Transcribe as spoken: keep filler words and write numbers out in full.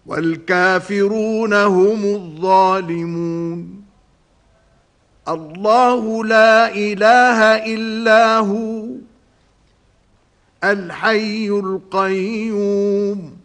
والكافرون هم الظالمون. الله لا إله إلا هو الحي القيوم